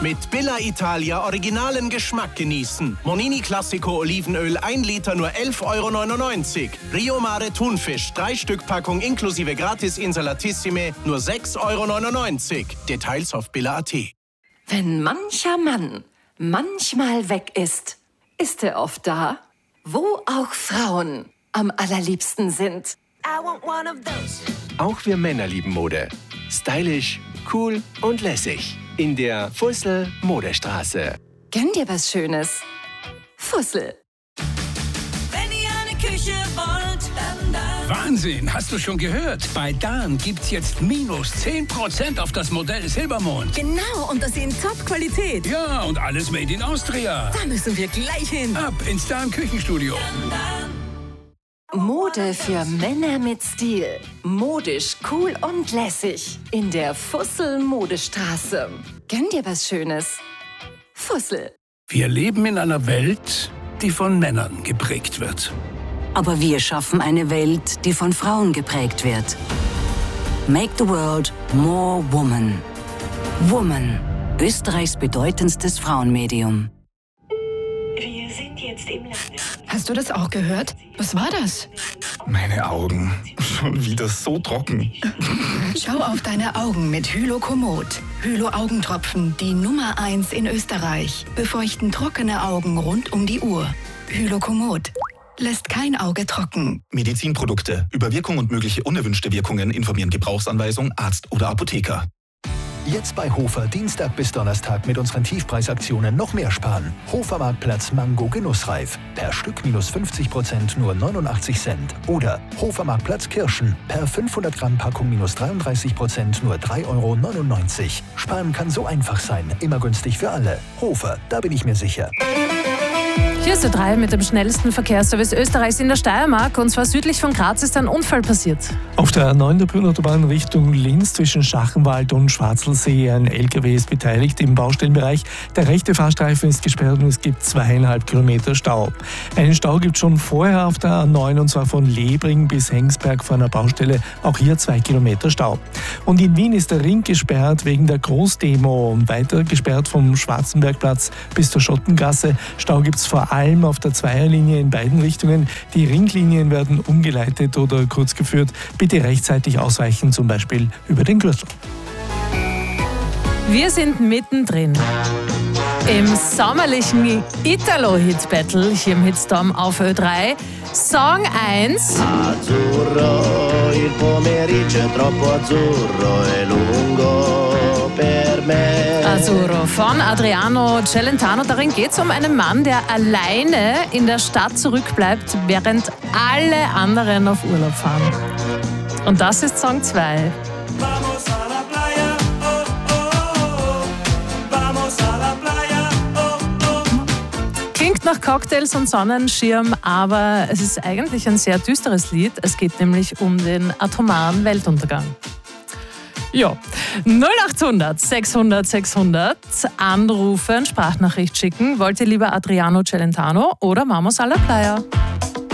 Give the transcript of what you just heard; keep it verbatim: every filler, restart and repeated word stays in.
Mit Billa Italia originalen Geschmack genießen. Monini Classico Olivenöl ein Liter nur elf Euro neunundneunzig. Rio Mare Thunfisch drei Stück Packung inklusive Gratis Insalatissime nur sechs Euro neunundneunzig. Details auf billa punkt at. Wenn mancher Mann manchmal weg ist, ist er oft da, wo auch Frauen am allerliebsten sind. Auch wir Männer lieben Mode. Stylisch, cool und lässig. In der Fussel Modestraße. Gönn dir was Schönes. Fussel. Wenn ihr eine Küche wollt, dann da. Wahnsinn, hast du schon gehört? Bei Dan gibt's jetzt minus zehn Prozent auf das Modell Silbermond. Genau, und das in Top-Qualität. Ja, und alles made in Austria. Da müssen wir gleich hin. Ab ins Dan Küchenstudio. Mode für Männer mit Stil. Modisch, cool und lässig. In der Fussel Modestraße. Gönn dir was Schönes. Fussel. Wir leben in einer Welt, die von Männern geprägt wird. Aber wir schaffen eine Welt, die von Frauen geprägt wird. Make the world more woman. Woman, Österreichs bedeutendstes Frauenmedium. Wir sind jetzt im Lande. Hast du das auch gehört? Was war das? Meine Augen. Schon wieder so trocken. Schau auf deine Augen mit Hylokomod. Hylo-Augentropfen, die Nummer eins in Österreich. Befeuchten trockene Augen rund um die Uhr. Hylokomod. Lässt kein Auge trocken. Medizinprodukte. Über Wirkung und mögliche unerwünschte Wirkungen informieren Gebrauchsanweisung, Arzt oder Apotheker. Jetzt bei Hofer Dienstag bis Donnerstag mit unseren Tiefpreisaktionen noch mehr sparen. Hofer Marktplatz Mango Genussreif. Per Stück minus fünfzig Prozent nur neunundachtzig Cent. Oder Hofer Marktplatz Kirschen. Per fünfhundert Gramm Packung minus dreiunddreißig Prozent nur drei Euro neunundneunzig. Sparen kann so einfach sein. Immer günstig für alle. Hofer, da bin ich mir sicher. Hier ist der drei mit dem schnellsten Verkehrsservice Österreichs in der Steiermark. Und zwar südlich von Graz ist ein Unfall passiert. Auf der A neun der Bühnenautobahn Richtung Linz zwischen Schachenwald und Schwarzelsee. Ein L K W ist beteiligt im Baustellenbereich. Der rechte Fahrstreifen ist gesperrt und es gibt zweieinhalb Kilometer Stau. Einen Stau gibt es schon vorher auf der A neun und zwar von Lebring bis Hengsberg vor einer Baustelle. Auch hier zwei Kilometer Stau. Und in Wien ist der Ring gesperrt wegen der Großdemo. Und weiter gesperrt vom Schwarzenbergplatz bis zur Schottengasse. Stau gibt es vor allem auf der Zweierlinie in beiden Richtungen. Die Ringlinien werden umgeleitet oder kurz geführt. Bitte rechtzeitig ausweichen, zum Beispiel über den Gürtel. Wir sind mittendrin im sommerlichen Italo-Hit-Battle hier im Hitstorm auf Ö drei. Song eins. Azzurro, il pomeriggio è troppo azzurro e lungo per me. Azzurro von Adriano Celentano. Darin geht es um einen Mann, der alleine in der Stadt zurückbleibt, während alle anderen auf Urlaub fahren. Und das ist Song zwei. Klingt nach Cocktails und Sonnenschirm, aber es ist eigentlich ein sehr düsteres Lied. Es geht nämlich um den atomaren Weltuntergang. Ja, null achthundert sechshundert sechshundert anrufen, Sprachnachricht schicken. Wollt ihr lieber Adriano Celentano oder Vamos a la Playa?